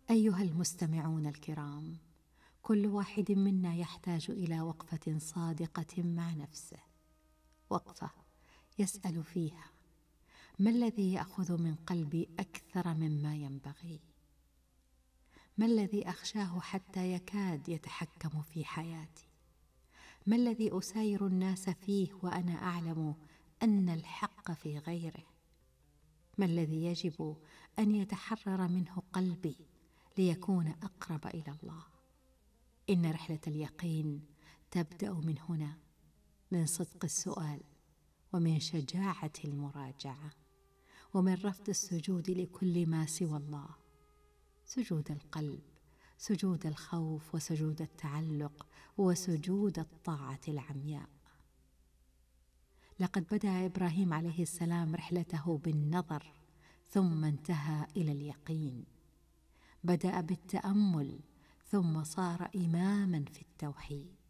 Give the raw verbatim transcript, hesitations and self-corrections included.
أيها المستمعون الكرام، كل واحد منا يحتاج إلى وقفة صادقة مع نفسه، وقفة يسأل فيها: ما الذي يأخذ من قلبي أكثر مما ينبغي؟ ما الذي أخشاه حتى يكاد يتحكم في حياتي؟ ما الذي أساير الناس فيه وأنا أعلم أن الحق في غيره؟ ما الذي يجب أن يتحرر منه قلبي ليكون أقرب إلى الله؟ إن رحلة اليقين تبدأ من هنا، من صدق السؤال، ومن شجاعة المراجعة، ومن رفض السجود لكل ما سوى الله، سجود القلب، سجود الخوف، وسجود التعلق، وسجود الطاعة العمياء. لقد بدأ إبراهيم عليه السلام رحلته بالنظر، ثم انتهى إلى اليقين. بدأ بالتأمل، ثم صار إماماً في التوحيد.